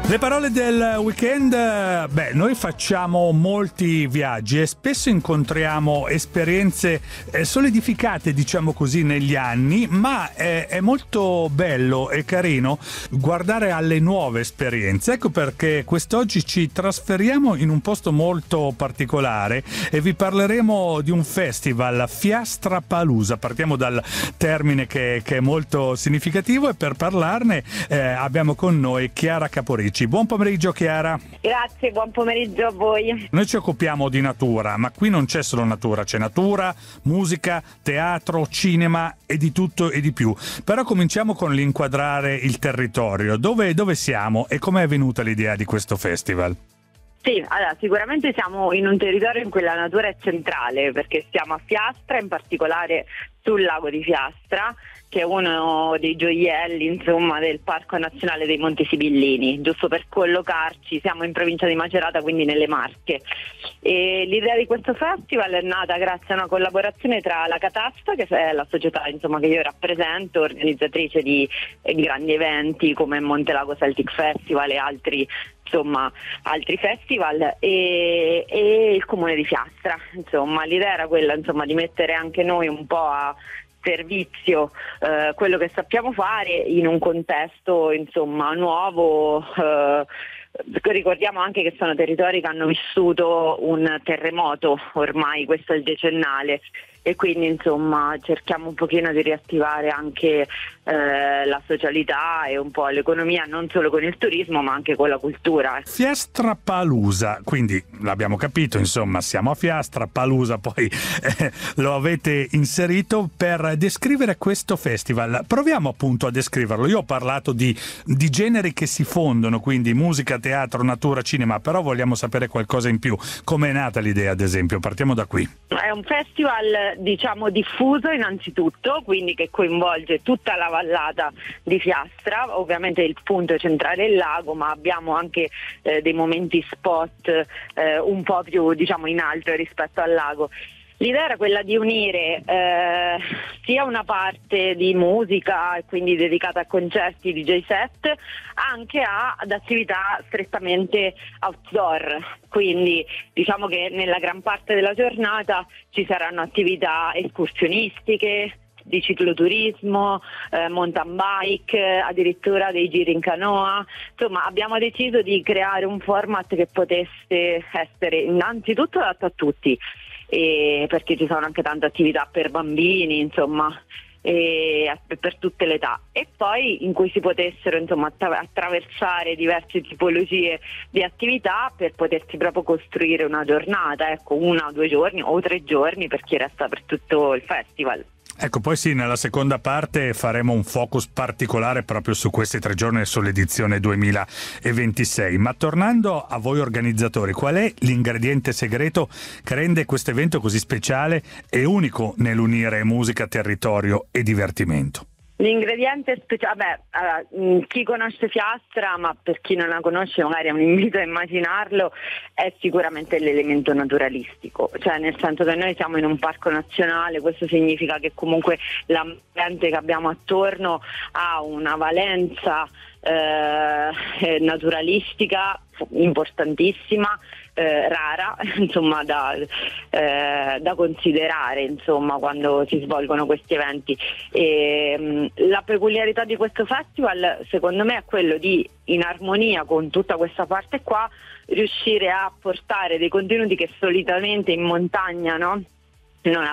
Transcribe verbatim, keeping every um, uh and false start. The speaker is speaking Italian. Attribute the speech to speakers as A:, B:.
A: Le parole del weekend, beh, noi facciamo molti viaggi e spesso incontriamo esperienze solidificate, diciamo così, negli anni, ma è, è molto bello e carino guardare alle nuove esperienze. Ecco perché quest'oggi ci trasferiamo in un posto molto particolare e vi parleremo di un festival, Fiastrapalooza. Partiamo dal termine che, che è molto significativo e per parlarne eh, abbiamo con noi Chiara Caporici. Buon pomeriggio Chiara.
B: Grazie, buon pomeriggio a voi.
A: Noi ci occupiamo di natura, ma qui non c'è solo natura, c'è natura, musica, teatro, cinema e di tutto e di più. Però cominciamo con l'inquadrare il territorio. Dove, dove siamo e com'è venuta l'idea di questo festival?
B: Sì, allora sicuramente siamo in un territorio in cui la natura è centrale, perché siamo a Fiastra, in particolare sul lago di Fiastra, che è uno dei gioielli, insomma, del Parco Nazionale dei Monti Sibillini. Giusto per collocarci, siamo in provincia di Macerata, quindi nelle Marche. E l'idea di questo festival è nata grazie a una collaborazione tra la Catasta, che è la società, insomma, che io rappresento, organizzatrice di eh, grandi eventi come Montelago Celtic Festival e altri insomma altri festival, e, e il comune di Fiastra. Insomma, l'idea era quella, insomma, di mettere anche noi un po' a servizio eh, quello che sappiamo fare in un contesto, insomma, nuovo. eh, Ricordiamo anche che sono territori che hanno vissuto un terremoto, ormai questo è il decennale, e quindi insomma cerchiamo un pochino di riattivare anche eh, la socialità e un po' l'economia, non solo con il turismo ma anche con la cultura.
A: Fiastrapalooza, quindi l'abbiamo capito, insomma siamo a Fiastra, Palooza poi eh, lo avete inserito per descrivere questo festival. Proviamo appunto a descriverlo. Io ho parlato di, di generi che si fondono, quindi musica, teatro, natura, cinema, però vogliamo sapere qualcosa in più. Come è nata l'idea, ad esempio? Partiamo da qui.
B: È un festival, diciamo, diffuso innanzitutto, quindi che coinvolge tutta la vallata di Fiastra, ovviamente il punto centrale è il lago, ma abbiamo anche eh, dei momenti spot eh, un po' più, diciamo, in alto rispetto al lago. L'idea era quella di unire eh, sia una parte di musica, quindi dedicata a concerti, D J set, anche a, ad attività strettamente outdoor. Quindi diciamo che nella gran parte della giornata ci saranno attività escursionistiche, di cicloturismo, eh, mountain bike, addirittura dei giri in canoa. Insomma, abbiamo deciso di creare un format che potesse essere innanzitutto adatto a tutti, e perché ci sono anche tante attività per bambini, insomma, e per tutte le età, e poi in cui si potessero, insomma, attraversare diverse tipologie di attività per potersi proprio costruire una giornata, ecco, una o due giorni o tre giorni per chi resta per tutto il festival.
A: Ecco, poi sì, nella seconda parte faremo un focus particolare proprio su questi tre giorni e sull'edizione duemilaventisei. Ma tornando a voi organizzatori, qual è l'ingrediente segreto che rende questo evento così speciale e unico nell'unire musica, territorio e divertimento?
B: L'ingrediente speciale, allora, chi conosce Fiastra, ma per chi non la conosce magari è un invito a immaginarlo, è sicuramente l'elemento naturalistico, cioè nel senso che noi siamo in un parco nazionale, questo significa che comunque l'ambiente che abbiamo attorno ha una valenza eh, naturalistica importantissima, eh, rara, insomma, da, eh, da considerare, insomma, quando si svolgono questi eventi. E, mh, la peculiarità di questo festival, secondo me, è quello di, in armonia con tutta questa parte qua, riuscire a portare dei contenuti che solitamente in montagna, no? non